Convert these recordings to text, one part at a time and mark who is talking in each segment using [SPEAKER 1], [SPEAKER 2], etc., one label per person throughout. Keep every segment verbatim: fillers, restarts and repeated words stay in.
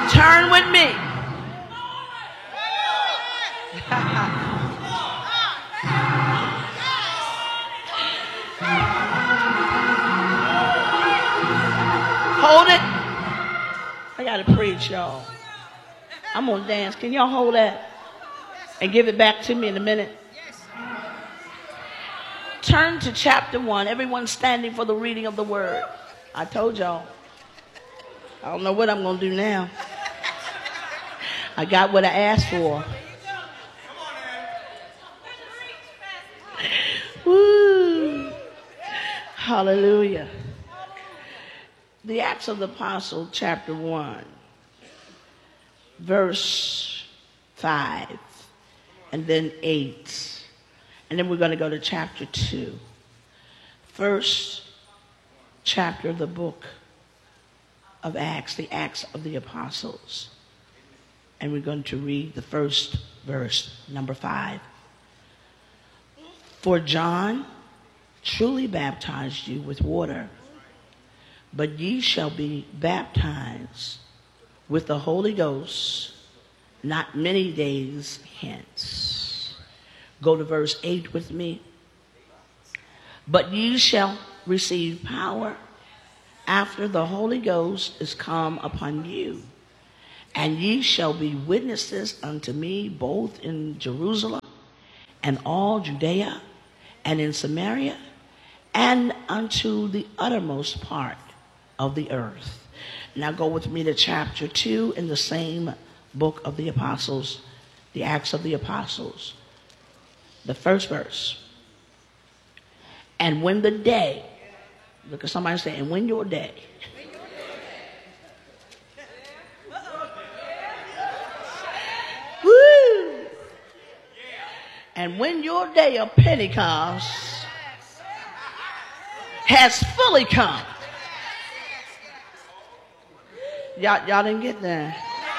[SPEAKER 1] Turn with me. Hold it. I got to preach, y'all. I'm going to dance. Can y'all hold that and give it back to me in a minute? Turn to chapter one. Everyone standing for the reading of the word. I told y'all. I don't know what I'm going to do now. I got what I asked for. Woo. Hallelujah. The Acts of the Apostle, chapter one, verse five, and then eight. And then we're going to go to chapter two. First chapter of the book of Acts, the Acts of the Apostles. And we're going to read the first verse, number five. For John truly baptized you with water, but ye shall be baptized with the Holy Ghost not many days hence. Go to verse eight with me. But ye shall receive power after the Holy Ghost is come upon you, and ye shall be witnesses unto me both in Jerusalem and all Judea and in Samaria and unto the uttermost part of the earth. Now go with me to chapter two in the same book of the Apostles, the Acts of the Apostles. The first verse. And when the day, look at somebody say, and when your day. Woo! And when your day of Pentecost has fully come. Y'all, y'all didn't get that.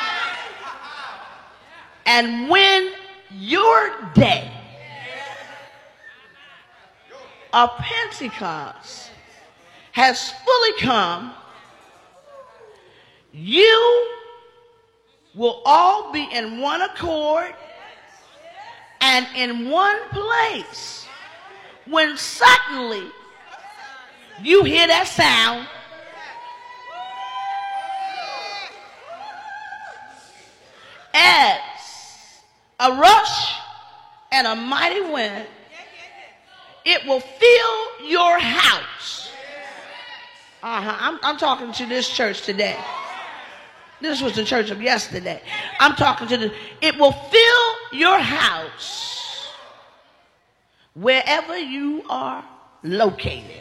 [SPEAKER 1] And when your day of Pentecost has fully come, you will all be in one accord and in one place. When suddenly you hear that sound, as a rush and a mighty wind, it will fill your house. Uh-huh. I'm, I'm talking to this church today. This was the church of yesterday. I'm talking to the, it will fill your house wherever you are located.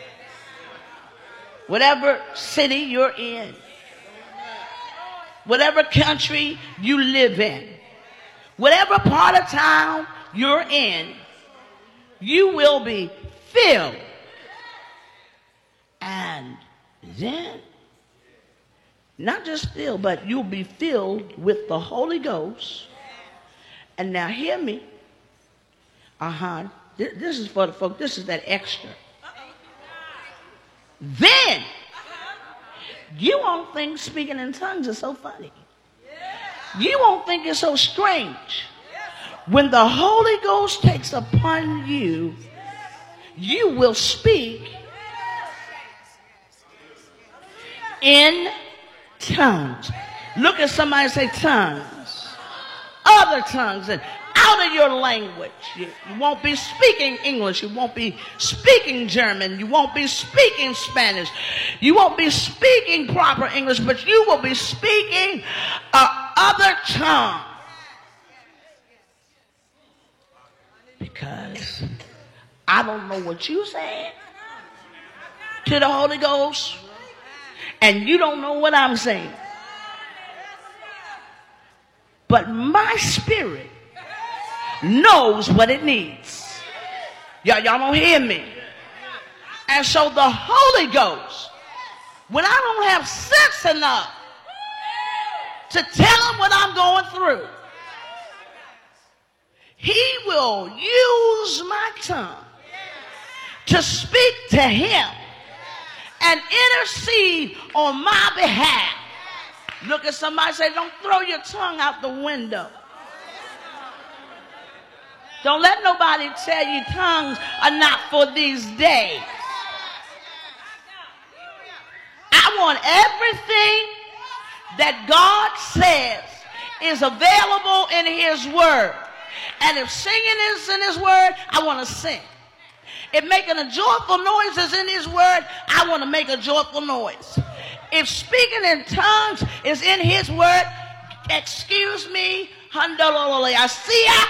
[SPEAKER 1] Whatever city you're in. Whatever country you live in. Whatever part of town you're in, you will be filled. And then, not just filled, but you'll be filled with the Holy Ghost. And now hear me. Uh-huh. This is for the folk. This is that extra. Then, you won't think speaking in tongues is so funny. You won't think it's so strange. When the Holy Ghost takes upon you, you will speak in tongues. Look at somebody and say tongues. Other tongues. And out of your language. You, you won't be speaking English. You won't be speaking German. You won't be speaking Spanish. You won't be speaking proper English, but you will be speaking uh, other tongue. Because I don't know what you said to the Holy Ghost, and you don't know what I'm saying. But my spirit knows what it needs. Y'all, y'all don't hear me. And so the Holy Ghost, when I don't have sense enough to tell him what I'm going through, he will use my tongue to speak to him and intercede on my behalf. Look at somebody and say, don't throw your tongue out the window. Don't let nobody tell you tongues are not for these days. I want everything that God says is available in his word. And if singing is in his word, I want to sing. If making a joyful noise is in his word, I want to make a joyful noise. If speaking in tongues is in his word, excuse me, I see ya.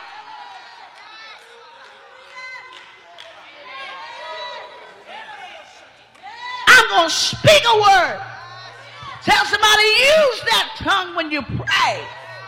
[SPEAKER 1] I'm going to speak a word. Tell somebody, use that tongue when you pray.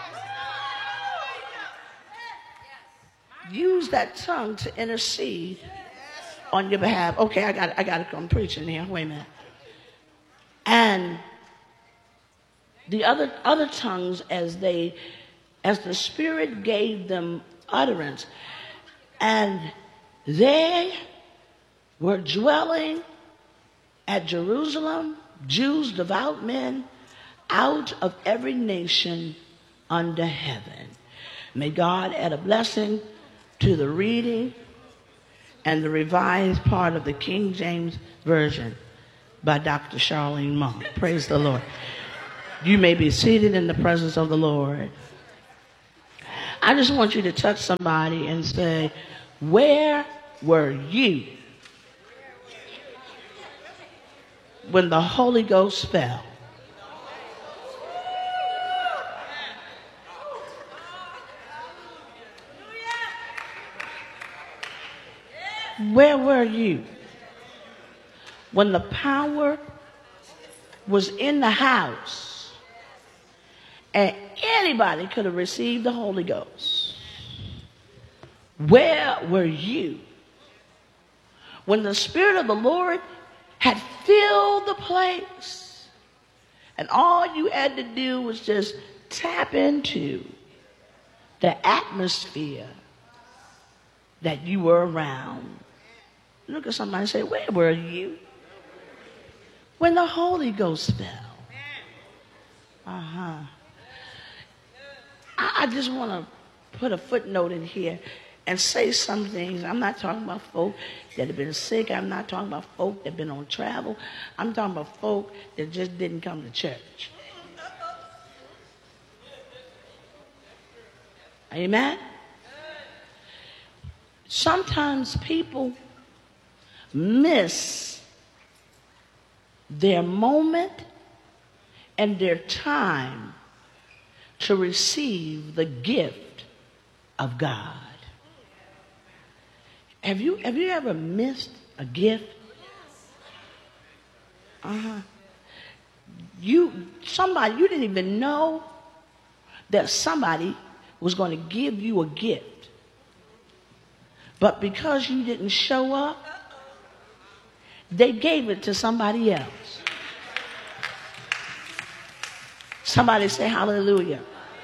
[SPEAKER 1] Use that tongue to intercede on your behalf. Okay, I got I got to come preaching here. Wait a minute. And the other other tongues, as they, as the Spirit gave them utterance, and they were dwelling at Jerusalem, Jews, devout men, out of every nation under heaven. May God add a blessing to the reading and the revised part of the King James Version by Doctor Charlene Monk. Praise the Lord. You may be seated in the presence of the Lord. I just want you to touch somebody and say, where were you when the Holy Ghost fell? Where were you when the power was in the house and anybody could have received the Holy Ghost? Where were you when the Spirit of the Lord had filled the place and all you had to do was just tap into the atmosphere that you were around? Look at somebody and say, where were you when the Holy Ghost fell? Uh-huh. I, I just want to put a footnote in here and say some things. I'm not talking about folk that have been sick. I'm not talking about folk that have been on travel. I'm talking about folk that just didn't come to church. Amen? Sometimes people miss their moment and their time to receive the gift of God. Have you, have you ever missed a gift? Uh-huh. You, somebody, you didn't even know that somebody was going to give you a gift. But because you didn't show up, they gave it to somebody else. Somebody say hallelujah.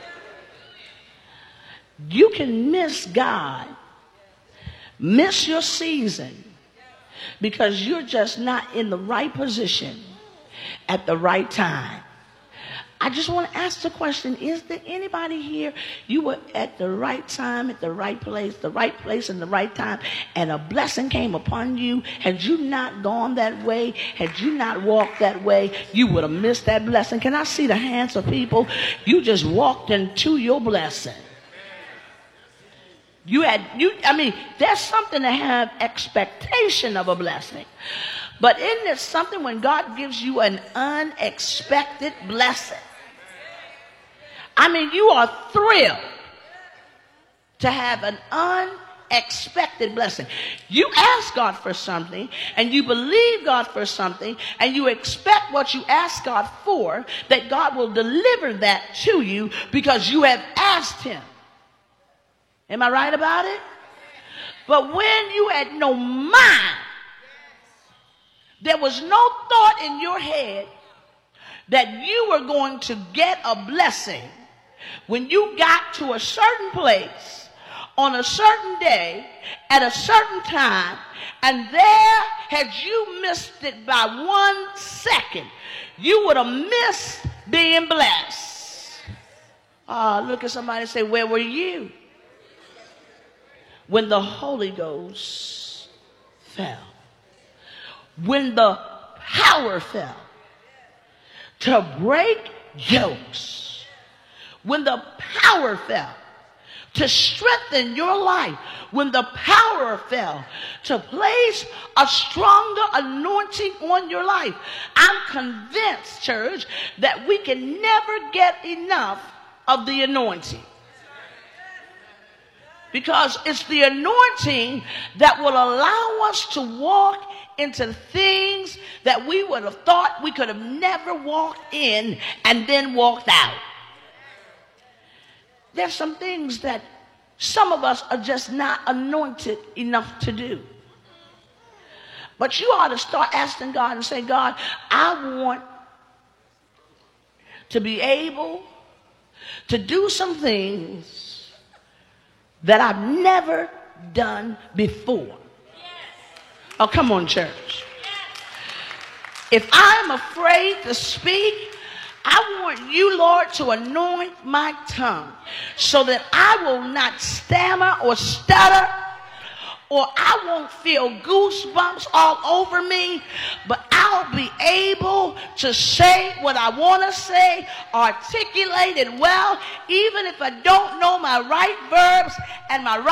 [SPEAKER 1] You can miss God, miss your season, because you're just not in the right position at the right time. I just want to ask the question, is there anybody here, you were at the right time, at the right place, the right place and the right time, and a blessing came upon you? Had you not gone that way, had you not walked that way, you would have missed that blessing. Can I see the hands of people? You just walked into your blessing. You had, you, I mean, there's something to have expectation of a blessing. But isn't it something when God gives you an unexpected blessing? I mean, you are thrilled to have an unexpected blessing. You ask God for something, and you believe God for something, and you expect what you ask God for, that God will deliver that to you because you have asked him. Am I right about it? But when you had no mind, there was no thought in your head that you were going to get a blessing, when you got to a certain place on a certain day at a certain time, and there, had you missed it by one second, you would have missed being blessed. Uh, look at somebody and say, where were you when the Holy Ghost fell? When the power fell to break yokes. When the power fell to strengthen your life. When the power fell to place a stronger anointing on your life. I'm convinced, church, that we can never get enough of the anointing. Because it's the anointing that will allow us to walk into things that we would have thought we could have never walked in and then walked out. There's some things that some of us are just not anointed enough to do. But you ought to start asking God and say, God, I want to be able to do some things that I've never done before. Oh, come on, church. If I'm afraid to speak, I want you, Lord, to anoint my tongue so that I will not stammer or stutter, or I won't feel goosebumps all over me, but I'll be able to say what I want to say, articulate it well, even if I don't know my right verbs and my right